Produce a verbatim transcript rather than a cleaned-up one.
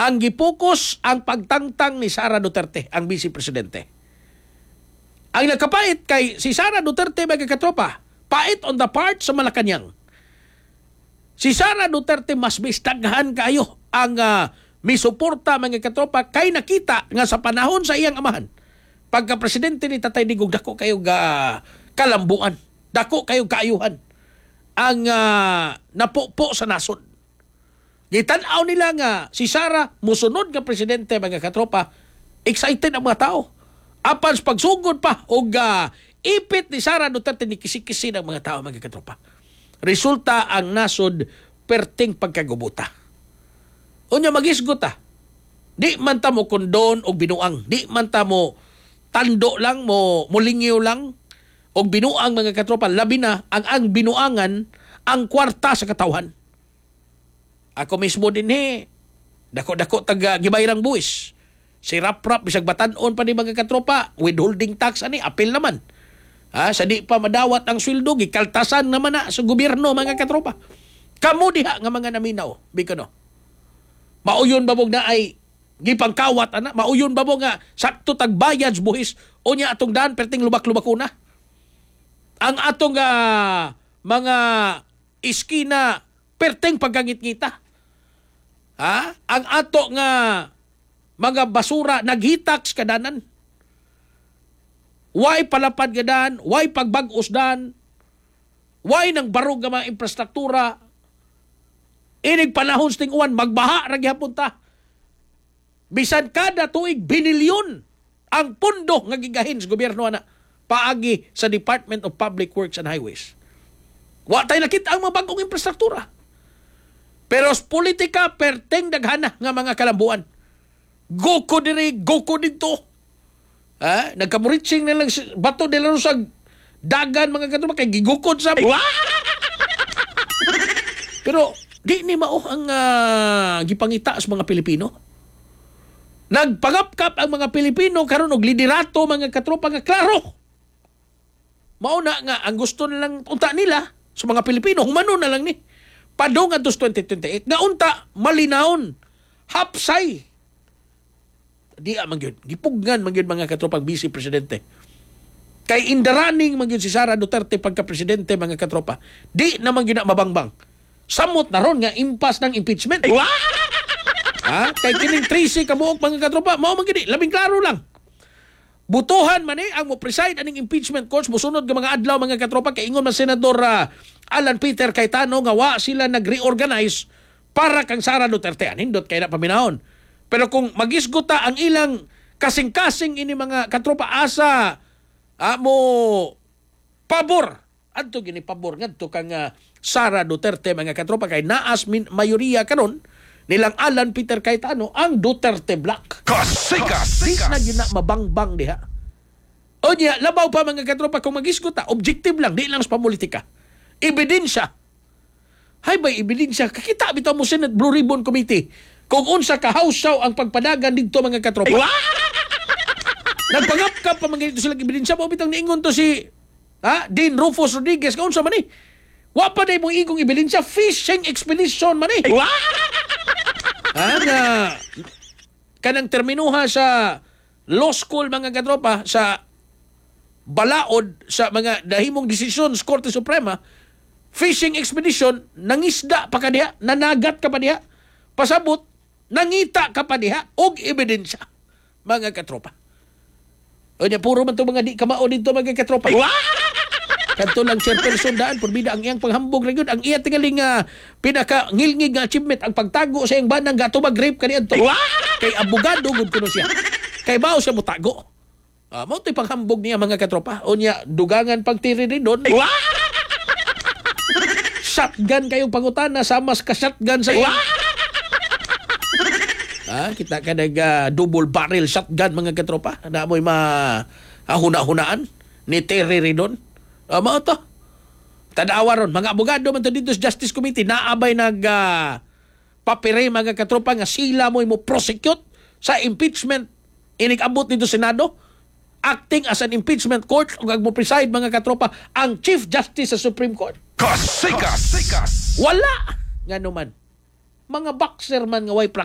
ang gipokus ang pagtangtang ni Sara Duterte, ang Vice Presidente. Ang nakapait kay si Sara Duterte, mga katropa, pait on the part sa Malacanang. Si Sara Duterte mas bistaghan kayo ang uh, misuporta, mga katropa, kay nakita nga sa panahon sa iyang amahan. Pagka-presidente ni Tatay Digong, dako kayo ga kalambuan, dako kayo kaayuhan ang uh, napupo sa nasod. Gitanaw nila nga si Sara musunod nga presidente, mga katropa, excited ang mga tao. Apan pagsugod pa og uh, ipit ni Sara Duterte ni kisi-kisi ng mga tao, mga katropa. Resulta ang nasod perting pagkagubuta. Unya magisgot ta. Di man ta mo kondon og binuang, di man ta mo tando lang mo mulingyo lang og binuang, mga katropa, labi na ang ang binuangan ang kwarta sa katawhan. Ako mismo din he, dako-dako taga gibayrang buwis. Si rap-rap bisag batanon pa ni, mga katropa, withholding tax ani apil naman. Ha, sa di pa madawat ang sweldo, gikaltasan naman na sa gobyerno, mga katropa. Kamo diha nga mga naminaw, bikono. Mauyon babog na ay gipangkawat ana, mauyon babog nga sakto tagbayad buhis unya atong daan perting lubak-lubak una. Ang atong uh, mga iskina perting pagkangit-ngita. Ha? Ang ato nga mga basura naghitaks kadanan. Why palapad gadan, why pagbag-os dan, why nang barog nga mga infrastruktura. Inig panahon sa tinguan, magbaha ra gihapon ta. Bisan kada tuig binilyon ang pundo nga gigahin sa gobyerno ana paagi sa Department of Public Works and Highways. Wa tay nakita ang mga bagong infrastruktura. Pero sa politika, perteng daghana nga mga kalambuan. Goko diri, goko dito. Ha? Nagkamuritsing na lang bato nila sa dagan, mga katropa, kay gigukod sa... Pero di ni mao ang uh, gipangita sa mga Pilipino. Nagpangapkap ang mga Pilipino karon og liderato, mga katropa, nga klaro. Mao na nga ang gusto nilang unta nila sa mga Pilipino, humano na lang ni. Padong at twenty twenty-eight, nga unta, malinawon, hapsay. Di amang yun. Gipugnan man yun, mga katropang Vice Presidente. Kay indaraning man yun si Sara Duterte pagka-presidente, mga katropa. Di naman yun na mabangbang. Samot na ron nga impas ng impeachment. Ha? Kay kining Tracy kabuok, mga katropa, mao man yun. Labing klaro lang. Butuhan man eh, ang mo preside aning impeachment courts, musunod ng mga adlaw, mga katropa, kay ingon man Senador uh, Alan Peter Cayetano nga wa sila nag-reorganize para kang Sara Duterte. Anindot kay na paminahon. Pero kung magisguta ang ilang kasing-kasing ini, mga katropa, asa ah, mo pabor, adto gini pabor ngadto kang uh, Sara Duterte, mga katropa, kay naas min mayoriya karon nilang Alan Peter Cayetano ang Duterte Black. Kasikas! Di na yun na mabangbang diha. O niya, labaw pa, mga katropa, kung magisguta, objective lang, di lang sa pamulitika. Ebidensya. Hay ba ebidensya? Kakita bitaw mo Senate Blue Ribbon Committee kung unsa ka hausaw ang pagpadagan dito, mga katropa. Nagpangapkap pa mga dito silang ebidensya. Mo bitang niingon to si ha, Dean Rufus Rodriguez. Kaunsa man eh. Wa pa day mong igong ebidensya. Fishing expedition man eh. Ha, nga kanang terminuha sa law school, mga katropa, sa balaod sa mga dahimong desisyon sa Korte Suprema, fishing expedition, nangisda pa ka diha, nanagat ka pa diha, pasabot, nangita ka pa diha, og ebidensya, mga katropa. O niya, puro man ito mga di kamao dito, mga katropa. Kanto lang chairperson daan, purbida ang iyang panghambog na yun. Ang iya tingaling uh, pinaka-ngilngig nga achievement, ang pagtago sa iyang banang gato mag-rape ka niyan. Kay abogado, good kuno siya. Kay bao siya mutago. Uh, Mao ito'y panghambog niya, mga katropa. O niya, dugangan pang tiri rin doon. Shotgun kayong pangutana, samas ka shotgun sa iya. Ah, kita ka nag uh, double barrel shotgun, mga katropa. Na mo'y mahuna-hunaan ni Terry Ridon. Uh, mao to. Tanawa ron. Mga abogado man to dito sa Justice Committee, naabay nag uh, papire, mga katropa, nga sila mo'y mo prosecute sa impeachment. Inig-abot dito Senado. Acting as an impeachment court o mo preside, mga katropa, ang Chief Justice sa Supreme Court. Kasikas! Wala! Nga naman. Mga boxer man nga way